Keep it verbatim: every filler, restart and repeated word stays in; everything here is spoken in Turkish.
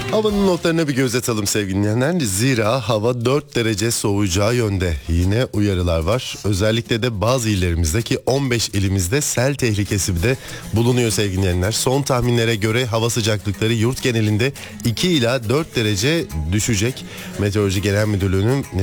Havanın notlarına bir göz atalım sevgili dinleyenler. Zira hava dört derece soğuyacağı yönde. Yine uyarılar var. Özellikle de bazı illerimizde, ki on beş ilimizde sel tehlikesi de bulunuyor sevgili dinleyenler. Son tahminlere göre hava sıcaklıkları yurt genelinde iki ila dört derece düşecek. Meteoroloji Genel Müdürlüğü'nün